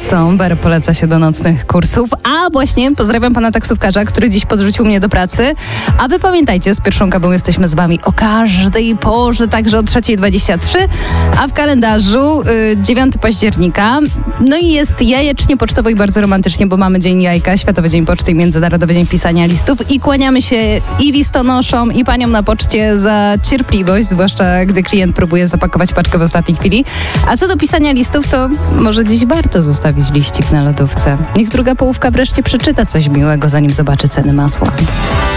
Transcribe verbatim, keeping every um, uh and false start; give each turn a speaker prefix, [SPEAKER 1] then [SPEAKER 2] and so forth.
[SPEAKER 1] Somber poleca się do nocnych kursów. A właśnie pozdrawiam pana taksówkarza, który dziś podrzucił mnie do pracy. A wy pamiętajcie, z Pierwszą Kabą jesteśmy z wami o każdej porze, także o trzeciej dwadzieścia trzy, a w kalendarzu y, dziewiątego października. No i jest jajecznie, pocztowo i bardzo romantycznie, bo mamy Dzień Jajka, Światowy Dzień Poczty i Międzynarodowy Dzień Pisania Listów. I kłaniamy się i listonoszom, i paniom na poczcie za cierpliwość, zwłaszcza gdy klient próbuje zapakować paczkę w ostatniej chwili. A co do pisania listów, to może dziś warto zostawić liścik na lodówce. Niech druga połówka wreszcie przeczyta coś miłego, zanim zobaczy ceny masła.